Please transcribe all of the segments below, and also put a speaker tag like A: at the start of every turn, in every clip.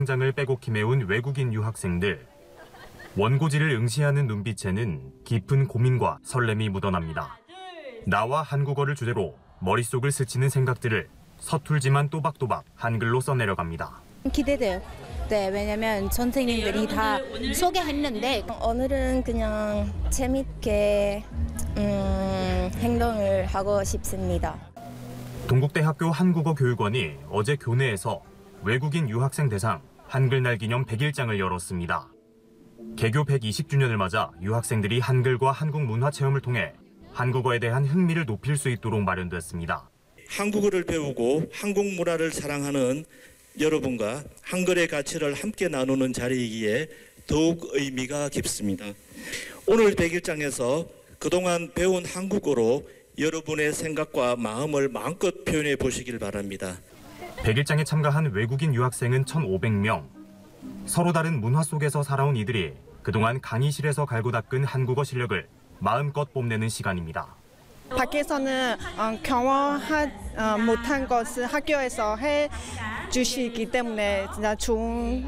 A: 장을 빼곡히 메운 외국인 유학생들. 원고지를 응시하는 눈빛에는 깊은 고민과 설렘이 묻어납니다. 나와 한국어를 주제로 머릿속을 스치는 생각들을 서툴지만 또박또박 한글로 써내려갑니다.
B: 기대돼요. 네, 왜냐면 선생님들이 다 소개했는데 오늘은 그냥 재밌게 행동을 하고 싶습니다.
A: 동국대학교 한국어교육원이 어제 교내에서 외국인 유학생 대상 한글날 기념 100일장을 열었습니다. 개교 120주년을 맞아 유학생들이 한글과 한국 문화 체험을 통해 한국어에 대한 흥미를 높일 수 있도록 마련됐습니다.
C: 한국어를 배우고 한국 문화를 사랑하는 여러분과 한글의 가치를 함께 나누는 자리이기에 더욱 의미가 깊습니다. 오늘 100일장에서 그동안 배운 한국어로 여러분의 생각과 마음을 마음껏 표현해 보시길 바랍니다.
A: 100일장에 참가한 외국인 유학생은 1,500명. 서로 다른 문화 속에서 살아온 이들이 그동안 강의실에서 갈고 닦은 한국어 실력을 마음껏 뽐내는 시간입니다.
D: 밖에서는 경험하지 못한 것을 학교에서 해주시기 때문에 진짜 좋은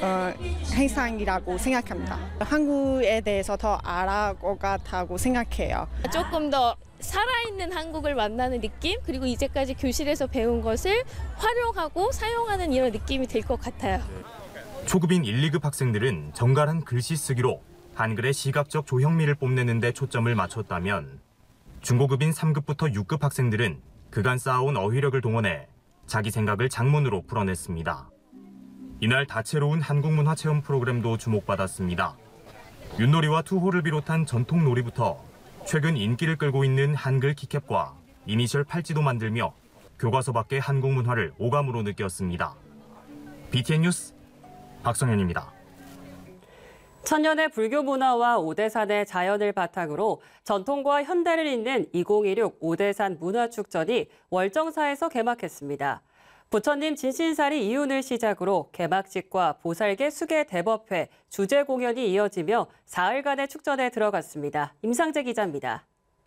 D: 행사이라고 생각합니다. 한국에 대해서 더 알아갈 것 같다고 생각해요.
E: 조금 더 살아있는 한국을 만나는 느낌, 그리고 이제까지 교실에서 배운 것을 활용하고 사용하는 이런 느낌이 될 것 같아요.
A: 초급인 1, 2급 학생들은 정갈한 글씨 쓰기로 한글의 시각적 조형미를 뽐내는 데 초점을 맞췄다면 중고급인 3급부터 6급 학생들은 그간 쌓아온 어휘력을 동원해 자기 생각을 장문으로 풀어냈습니다. 이날 다채로운 한국문화 체험 프로그램도 주목받았습니다. 윷놀이와 투호를 비롯한 전통 놀이부터 최근 인기를 끌고 있는 한글 키캡과 이니셜 팔찌도 만들며 교과서 밖의 한국 문화를 오감으로 느꼈습니다. BTN 뉴스 박성현입니다.
F: 천년의 불교 문화와 오대산의 자연을 바탕으로 전통과 현대를 잇는 2016 오대산 문화축전이 월정사에서 개막했습니다. 부처님 진신사리 이윤을 시작으로 개막식과 보살계 수계 대법회, 주제 공연이 이어지며 사흘간의 축전에 들어갔습니다. 임상재 기자입니다.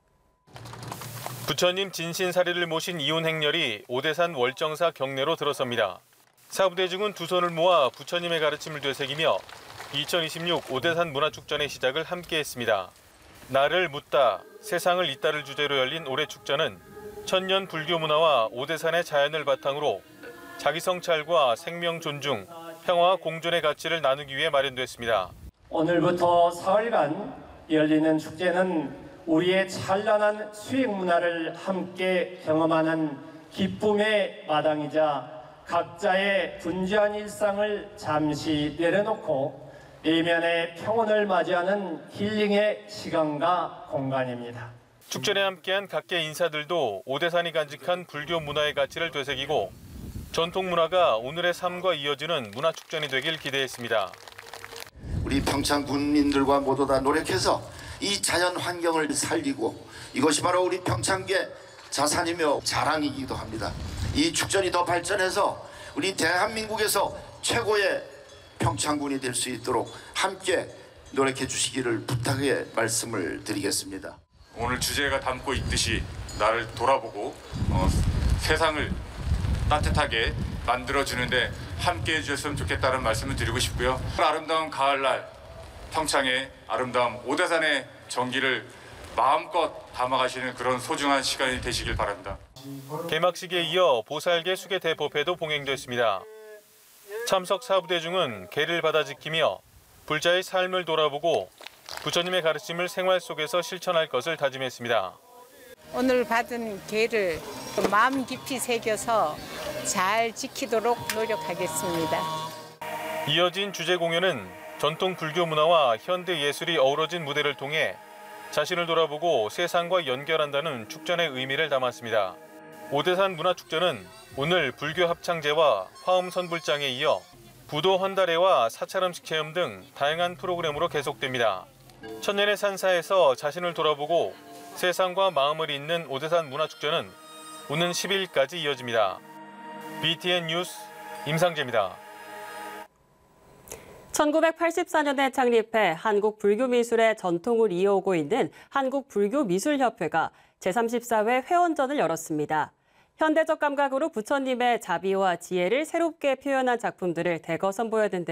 G: 부처님 진신사리를 모신 이윤 행렬이 오대산 월정사 경내로 들어섭니다. 사부대중은 두 손을 모아 부처님의 가르침을 되새기며 2026 오대산 문화축전의 시작을 함께했습니다. 나를 묻다, 세상을 잇다를 주제로 열린 올해 축전은 천년 불교 문화와 오대산의 자연을 바탕으로 자기 성찰과 생명 존중, 평화와 공존의 가치를 나누기 위해 마련됐습니다.
H: 오늘부터 사흘간 열리는 축제는 우리의 찬란한 수익 문화를 함께 경험하는 기쁨의 마당이자 각자의 분주한 일상을 잠시 내려놓고 내면의 평온을 맞이하는 힐링의 시간과 공간입니다.
G: 축전에 함께한 각계 인사들도 오대산이 간직한 불교 문화의 가치를 되새기고 전통 문화가 오늘의 삶과 이어지는 문화축전이 되길 기대했습니다.
I: 우리 평창 군민들과 모두 다 노력해서 이 자연 환경을 살리고 이것이 바로 우리 평창계 자산이며 자랑이기도 합니다. 이 축전이 더 발전해서 우리 대한민국에서 최고의 평창군이 될 수 있도록 함께 노력해 주시기를 부탁의 말씀을 드리겠습니다.
J: 오늘 주제가 담고 있듯이 나를 돌아보고 세상을 따뜻하게 만들어주는데 함께해 주셨으면 좋겠다는 말씀을 드리고 싶고요. 아름다운 가을날 평창의 아름다운 오대산의 정기를 마음껏 담아가시는 그런 소중한 시간이 되시길 바랍니다.
G: 개막식에 이어 보살계 수계 대법회도 봉행됐습니다. 참석 사부대중은 계를 받아 지키며 불자의 삶을 돌아보고 부처님의 가르침을 생활 속에서 실천할 것을 다짐했습니다.
K: 오늘 받은 계를 마음 깊이 새겨서 잘 지키도록 노력하겠습니다.
G: 이어진 주제 공연은 전통 불교 문화와 현대 예술이 어우러진 무대를 통해 자신을 돌아보고 세상과 연결한다는 축전의 의미를 담았습니다. 오대산 문화축전은 오늘 불교 합창제와 화음 선불장에 이어 부도 헌다레와 사찰음식 체험 등 다양한 프로그램으로 계속됩니다. 천년의 산사에서 자신을 돌아보고 세상과 마음을 잇는 오대산 문화축전은 오는 10일까지 이어집니다. BTN 뉴스 임상재입니다.
F: 1984년에 창립해 한국 불교미술의 전통을 이어오고 있는 한국불교미술협회가 제34회 회원전을 열었습니다. 현대적 감각으로 부처님의 자비와 지혜를 새롭게 표현한 작품들을 대거 선보였는데